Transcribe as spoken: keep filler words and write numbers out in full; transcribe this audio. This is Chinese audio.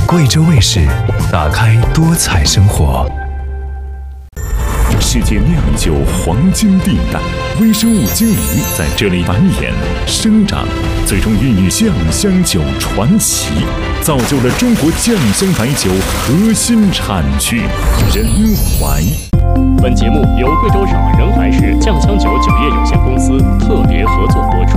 贵州卫视，打开多彩生活。 世界酿酒黄金地带，微生物精灵在这里繁衍、生长，最终孕育酱香酒传奇，造就了中国酱香白酒核心产区仁怀。 本节目由贵州省仁怀市酱香酒酒业有限公司特别合作播出。